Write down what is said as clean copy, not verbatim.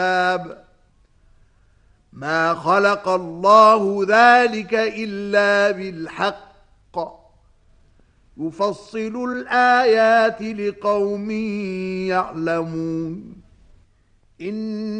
ما خلق الله ذلك إلا بالحق يفصل الآيات لقوم يعلمون.